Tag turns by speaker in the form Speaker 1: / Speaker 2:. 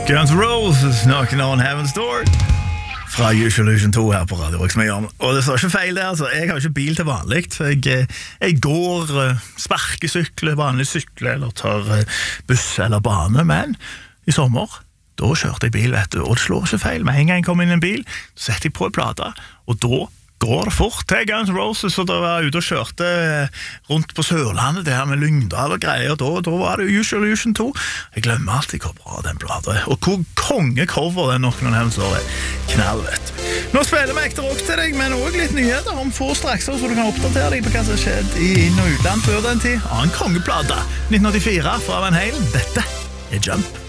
Speaker 1: Guns N' Roses, Knocking on Heaven's Door fra Usual Illusion 2 her på Radio Rock. Og det står ikke feil der, altså. Jeg har ikke bil til vanlig. Jeg går, sparkesykler, vanlig sykler, eller tar buss eller bane, men i sommer, da kjørte jeg bil, vet du, og det slår ikke feil. Med en gang jeg kom inn i en bil, så setter jeg på en plate, og da går det fort til Guns N' Roses, og da var jeg ute og kjørte rundt på Sørlandet, det her med Lyngdal og greier, da var det Usual Illusion 2. Jeg glemmer alltid hvor bra den plata er, og hvor kongecover den Knocking on Heaven's Door er. Knall, vet du. Nå spiller vi ekte rock til deg, men også litt nyheter om få straks, så du kan oppdatere deg på hva som har skjedd i inn- og utland før den tid. En kongeplata, 1984 fra Van Halen. Dette er Jump.